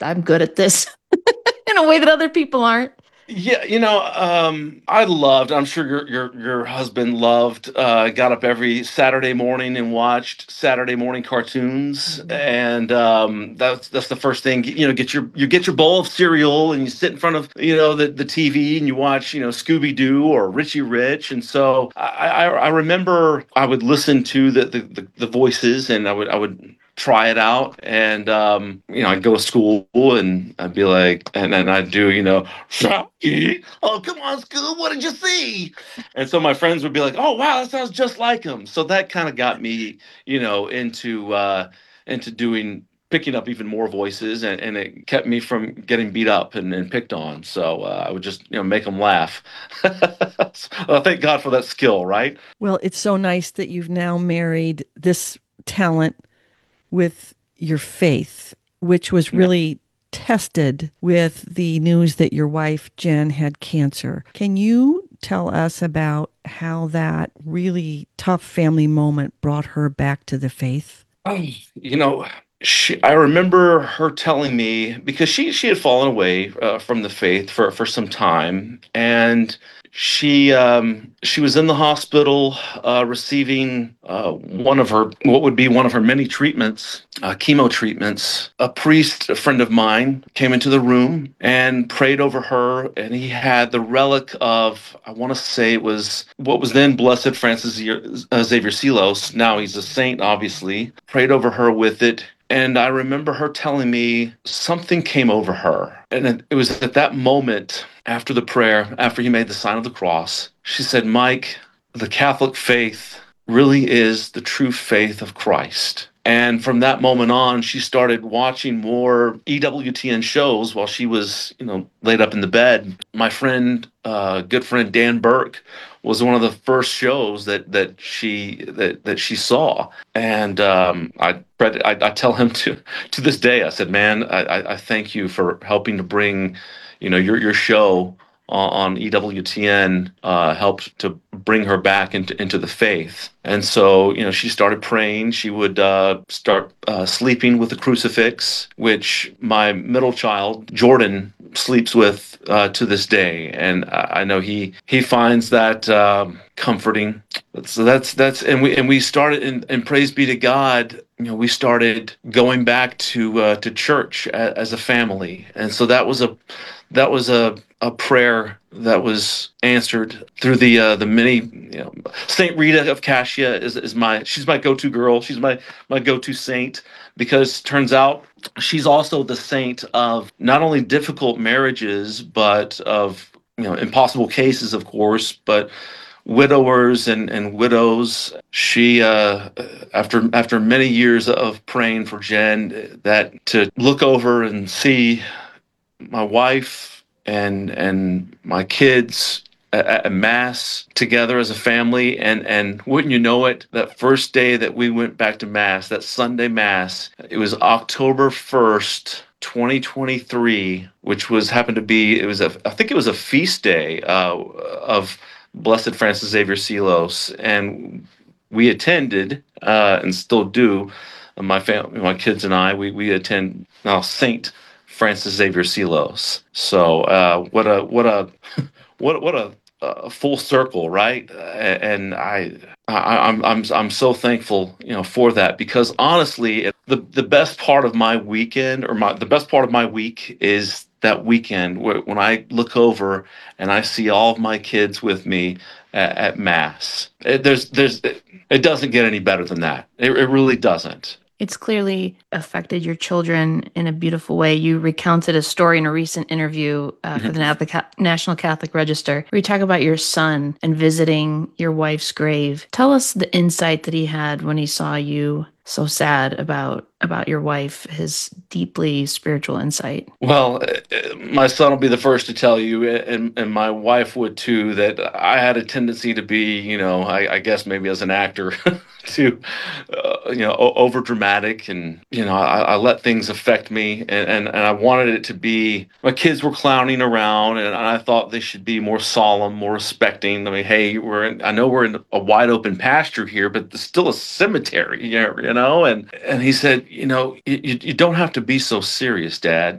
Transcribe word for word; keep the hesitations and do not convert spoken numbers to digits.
I'm good at this in a way that other people aren't. Yeah, you know, um, I loved, I'm sure your your your husband loved, uh, got up every Saturday morning and watched Saturday morning cartoons. Mhm. And um, that's that's the first thing, you know, get your you get your bowl of cereal and you sit in front of, you know, the, the T V and you watch, you know, Scooby Doo or Richie Rich. And so I, I I remember I would listen to the, the the the voices, and I would I would try it out. And um you know, I'd go to school and I'd be like, and then I'd do, you know, Shocky. Oh, come on, Scoob, what did you see? And so my friends would be like, oh wow, that sounds just like him. So that kind of got me, you know, into uh into doing picking up even more voices, and, and it kept me from getting beat up and, and picked on. So uh, I would just, you know, make them laugh. Well, thank God for that skill, right? Well, it's so nice that you've now married this talent with your faith, which was Yeah. really tested with the news that your wife, Jen, had cancer. Can you tell us about how that really tough family moment brought her back to the faith? Oh, you know, she, I remember her telling me, because she she had fallen away uh, from the faith for for some time. And she um she was in the hospital, uh receiving uh one of her, what would be one of her many treatments, uh chemo treatments. A priest, a friend of mine, came into the room and prayed over her, and he had the relic of, I want to say it was what was then Blessed Francis Xavier uh, Xavier Sealos. Now he's a saint, obviously. Prayed over her with it. And I remember her telling me something came over her. And it, it was at that moment, after the prayer, after he made the sign of the cross, she said, Mike, the Catholic faith really is the true faith of Christ. And from that moment on, she started watching more E W T N shows while she was, you know, laid up in the bed. My friend, uh, good friend Dan Burke, was one of the first shows that that she that that she saw. And um, I, I I tell him to to this day, I said, man, I, I thank you for helping to bring, you know, your your show on E W T N, uh, helped to bring her back into into the faith. And so, you know, she started praying. She would uh, start uh, sleeping with a crucifix, which my middle child Jordan sleeps with uh, to this day. And I know he he finds that um, comforting. So that's that's and we and we started, and, and praise be to God, you know, we started going back to uh, to church a, as a family. And so that was a that was a a prayer that was answered through the uh, the many, you know, Saint Rita of Cassia is, is my she's my go-to girl. She's my my go-to saint, because turns out she's also the saint of not only difficult marriages, but of, you know, impossible cases, of course, but widowers and, and widows. She uh, after after many years of praying for Jen, that to look over and see my wife and and my kids at, at mass together as a family. And and wouldn't you know it, that first day that we went back to mass, that Sunday mass, it was October first, twenty twenty-three, which was happened to be, it was a, I think it was a feast day uh, of Blessed Francis Xavier Sealos. And we attended, uh, and still do, my family, my kids and I, we we attend now Saint Francis Xavier Sealos. So uh, what a what a what what a, a full circle, right? And I, I I'm I'm I'm so thankful, you know, for that, because honestly, the the best part of my weekend, or my the best part of my week, is that weekend where, when I look over and I see all of my kids with me at, at mass. It, there's there's it, it doesn't get any better than that. It, it really doesn't. It's clearly affected your children in a beautiful way. You recounted a story in a recent interview uh, for the Na- National Catholic Register, where you talk about your son and visiting your wife's grave. Tell us the insight that he had when he saw you so sad about about your wife, his deeply spiritual insight. Well, uh, my son will be the first to tell you, and and my wife would too, that I had a tendency to be, you know, I, I guess maybe as an actor, to, uh, you know, over dramatic, and you know, I, I let things affect me, and, and and I wanted it to be. My kids were clowning around, and I thought they should be more solemn, more respecting. I mean, hey, we're in, I know we're in a wide open pasture here, but there's still a cemetery, you know, you know. And and he said, you know, you, you don't have to be so serious, Dad.